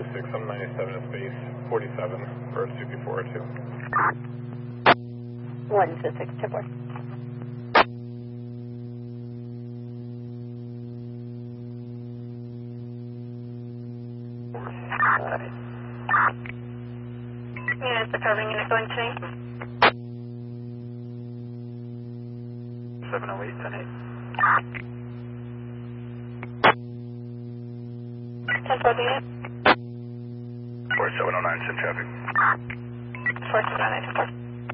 6 on 97 at space 47 for CP402. 126, chip 4. Units, the covering unit going today. 708, 10-8. 10-12 unit. 4709, sim traffic. 4709, 10-4.